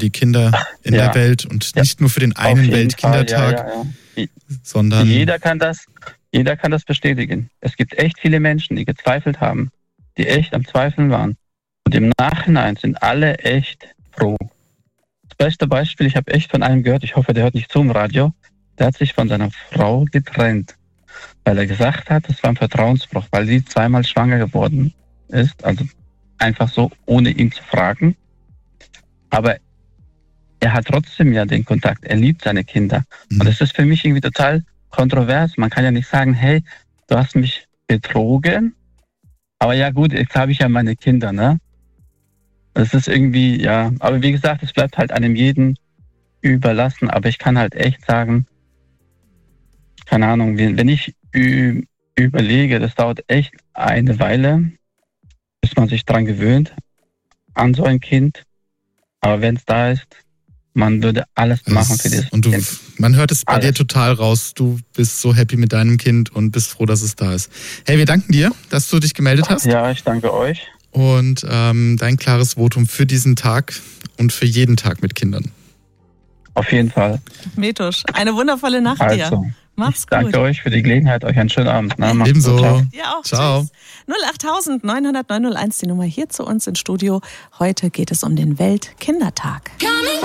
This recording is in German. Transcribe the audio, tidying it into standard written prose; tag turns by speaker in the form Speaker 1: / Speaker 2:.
Speaker 1: die Kinder in der Welt und nicht nur für den einen Weltkindertag, sondern...
Speaker 2: Jeder kann das bestätigen. Es gibt echt viele Menschen, die gezweifelt haben, die echt am Zweifeln waren. Und im Nachhinein sind alle echt froh. Das beste Beispiel, ich habe echt von einem gehört, ich hoffe, der hört nicht zu im Radio, der hat sich von seiner Frau getrennt, weil er gesagt hat, das war ein Vertrauensbruch, weil sie zweimal schwanger geworden ist, also einfach so, ohne ihn zu fragen. Aber er hat trotzdem ja den Kontakt, er liebt seine Kinder. Und das ist für mich irgendwie total kontrovers. Man kann ja nicht sagen, hey, du hast mich betrogen, aber ja gut, jetzt habe ich ja meine Kinder, ne? Das ist irgendwie, ja, aber wie gesagt, es bleibt halt einem jeden überlassen, aber ich kann halt echt sagen, keine Ahnung, wenn ich überlege, das dauert echt eine Weile, bis man sich dran gewöhnt, an so ein Kind. Aber wenn es da ist, man würde alles machen für dieses
Speaker 1: Kind. Man hört es bei dir
Speaker 2: alles.
Speaker 1: total raus. Du bist so happy mit deinem Kind und bist froh, dass es da ist. Hey, wir danken dir, dass du dich gemeldet hast.
Speaker 2: Ja, ich danke euch.
Speaker 1: Und dein klares Votum für diesen Tag und für jeden Tag mit Kindern.
Speaker 2: Auf jeden Fall.
Speaker 3: Metusch, eine wundervolle Nacht dir. Mach's gut.
Speaker 2: Danke euch für die Gelegenheit. Euch einen schönen Abend.
Speaker 1: Na, ebenso. Ciao.
Speaker 3: Ja, auch.
Speaker 1: Ciao.
Speaker 3: 08000 900 901, die Nummer hier zu uns ins Studio. Heute geht es um den Weltkindertag.